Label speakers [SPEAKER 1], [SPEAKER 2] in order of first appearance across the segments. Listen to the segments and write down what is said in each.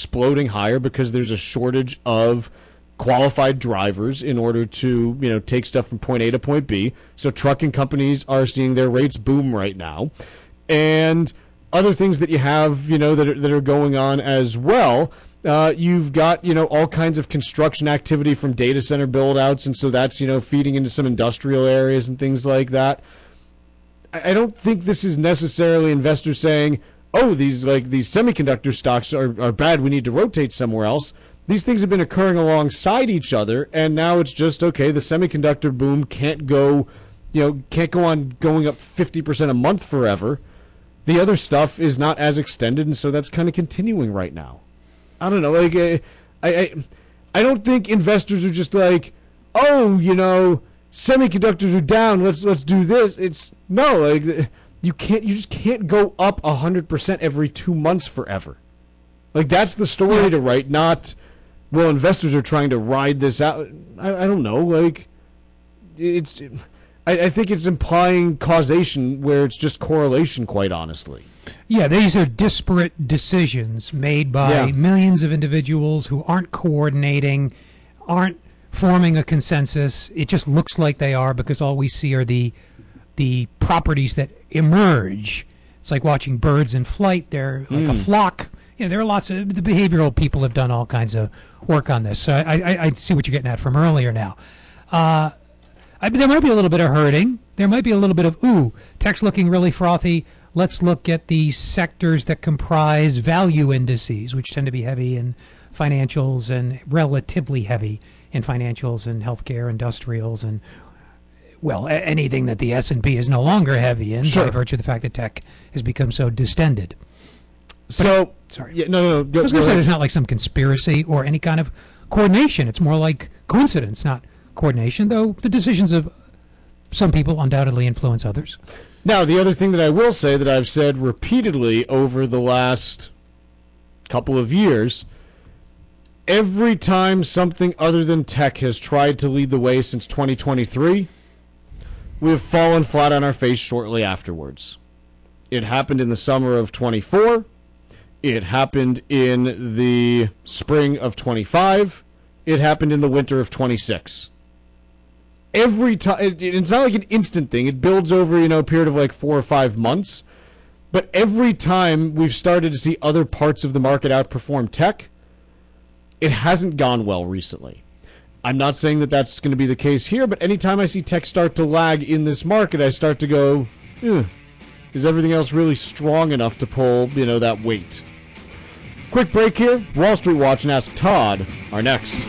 [SPEAKER 1] exploding higher because there's a shortage of qualified drivers in order to, take stuff from point A to point B. So trucking companies are seeing their rates boom right now. And other things that you have, that are going on as well. You've got, all kinds of construction activity from data center build-outs, and so that's, feeding into some industrial areas and things like that. I don't think this is necessarily investors saying, oh, these semiconductor stocks are bad, we need to rotate somewhere else. These things have been occurring alongside each other, and now it's just, okay, the semiconductor boom can't go on going up 50% a month forever. The other stuff is not as extended, and so that's kind of continuing right now. I don't know, I don't think investors are just like, oh, semiconductors are down, let's do this. It's no, you just can't go up 100% every 2 months forever. That's the story to write, not, well, investors are trying to ride this out. I don't know, I think it's implying causation where it's just correlation, quite honestly.
[SPEAKER 2] Yeah, these are disparate decisions made by millions of individuals who aren't coordinating, aren't forming a consensus. It just looks like they are because all we see are the properties that emerge. It's like watching birds in flight. They're like a flock. There are lots of the behavioral people have done all kinds of work on this. So I see what you're getting at from earlier now. There might be a little bit of herding. There might be a little bit of, tech's looking really frothy. Let's look at the sectors that comprise value indices, which tend to be heavy in financials and relatively heavy in financials and healthcare, industrials, and, well, anything that the S&P is no longer heavy in by virtue of the fact that tech has become so distended.
[SPEAKER 1] So,
[SPEAKER 2] sorry.
[SPEAKER 1] Yeah, no.
[SPEAKER 2] I was going to say there's not like some conspiracy or any kind of coordination. It's more like coincidence, not coordination, though the decisions of some people undoubtedly influence others.
[SPEAKER 1] Now, the other thing that I will say that I've said repeatedly over the last couple of years, every time something other than tech has tried to lead the way since 2023, we have fallen flat on our face shortly afterwards. It happened in the summer of 24. It happened in the spring of 25. It happened in the winter of 26. Every time, it's not like an instant thing. It builds over, a period of like 4 or 5 months. But every time we've started to see other parts of the market outperform tech, it hasn't gone well recently. I'm not saying that that's going to be the case here, but anytime I see tech start to lag in this market, I start to go, is everything else really strong enough to pull, that weight? Quick break here. Wall Street Watch and Ask Todd are next.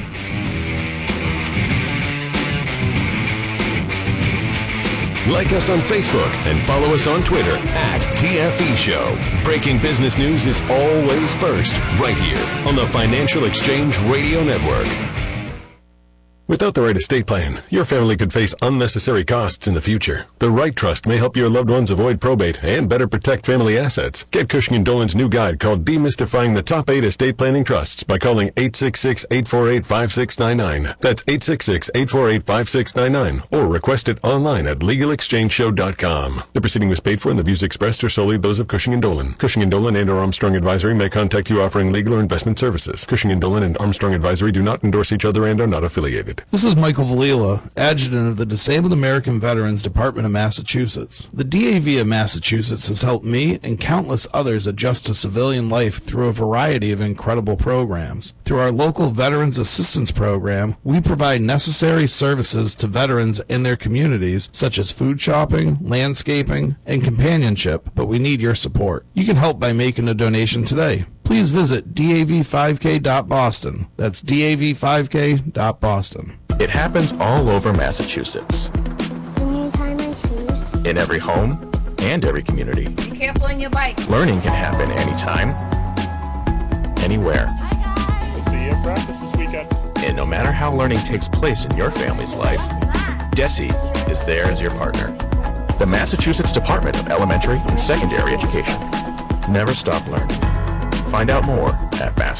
[SPEAKER 3] Like us on Facebook and follow us on Twitter @TFE Show. Breaking business news is always first, right here on the Financial Exchange Radio Network. Without the right estate plan, your family could face unnecessary costs in the future. The right trust may help your loved ones avoid probate and better protect family assets. Get Cushing & Dolan's new guide called Demystifying the Top 8 Estate Planning Trusts by calling 866-848-5699. That's 866-848-5699. Or request it online at LegalExchangeShow.com. The proceeding was paid for and the views expressed are solely those of Cushing & Dolan. Cushing & Dolan and or Armstrong Advisory may contact you offering legal or investment services. Cushing & Dolan and Armstrong Advisory do not endorse each other and are not affiliated.
[SPEAKER 4] This is Michael Valila, Adjutant of the Disabled American Veterans Department of Massachusetts. The DAV of Massachusetts has helped me and countless others adjust to civilian life through a variety of incredible programs. Through our local Veterans Assistance Program, we provide necessary services to veterans and their communities, such as food shopping, landscaping, and companionship, but we need your support. You can help by making a donation today. Please visit dav5k.boston. That's dav5k.boston.
[SPEAKER 5] It happens all over Massachusetts.
[SPEAKER 6] Can you tie my shoes?
[SPEAKER 5] In every home and every community.
[SPEAKER 7] Be careful on your bike.
[SPEAKER 5] Learning can happen anytime, anywhere.
[SPEAKER 8] We'll see you at practice this weekend.
[SPEAKER 5] And no matter how learning takes place in your family's life, DESE is there as your partner. The Massachusetts Department of Elementary and Secondary Education. Never stop learning. Find out more at